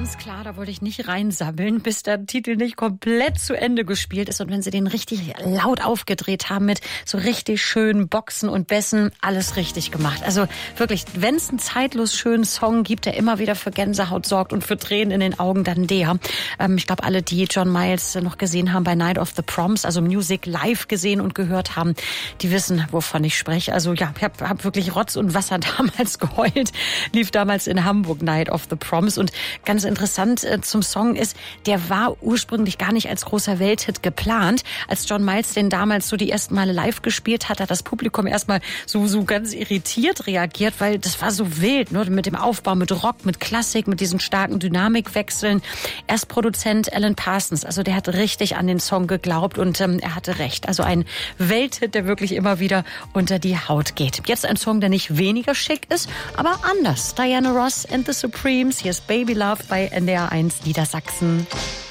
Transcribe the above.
Ganz klar, da wollte ich nicht reinsabbeln, bis der Titel nicht komplett zu Ende gespielt ist. Und wenn sie den richtig laut aufgedreht haben mit so richtig schönen Boxen und Bässen, alles richtig gemacht. Also wirklich, wenn es einen zeitlos schönen Song gibt, der immer wieder für Gänsehaut sorgt und für Tränen in den Augen, dann der. Ich glaube, alle, die John Miles noch gesehen haben bei Night of the Proms, also Music live gesehen und gehört haben, die wissen, wovon ich spreche. Also ja, ich hab wirklich Rotz und Wasser damals geheult. Lief damals in Hamburg Night of the Proms. Und ganz interessant zum Song ist, der war ursprünglich gar nicht als großer Welthit geplant. Als John Miles den damals so die ersten Male live gespielt hat, hat das Publikum erstmal so ganz irritiert reagiert, weil das war so wild, ne? Mit dem Aufbau, mit Rock, mit Klassik, mit diesen starken Dynamikwechseln. Erst Produzent Alan Parsons, also der hat richtig an den Song geglaubt und er hatte recht. Also ein Welthit, der wirklich immer wieder unter die Haut geht. Jetzt ein Song, der nicht weniger schick ist, aber anders. Diana Ross and the Supremes, hier ist Baby Love bei NDR 1 Niedersachsen.